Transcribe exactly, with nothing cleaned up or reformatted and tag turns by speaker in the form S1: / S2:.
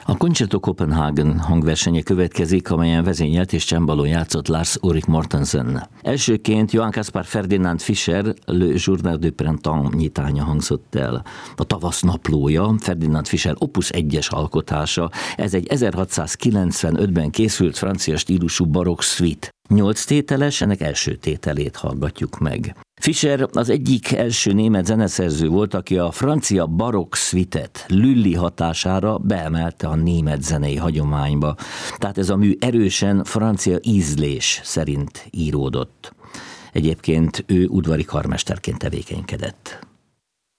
S1: A Concerto Copenhagen hangversenye következik, amelyen vezényelt és csembalón játszott Lars Ulrik Mortensen. Elsőként Johann Caspar Ferdinand Fischer Le Journal du Printemps nyitánya hangzott el. A tavasz naplója Ferdinand Fischer opus egyes alkotása, ez egy ezerhatszázkilencvenötben készült francia stílusú barokk szvit. Nyolc tételes, ennek első tételét hallgatjuk meg. Fischer az egyik első német zeneszerző volt, aki a francia barokk szvitet Lully hatására beemelte a német zenei hagyományba. Tehát ez a mű erősen francia ízlés szerint íródott. Egyébként ő udvari karmesterként tevékenykedett.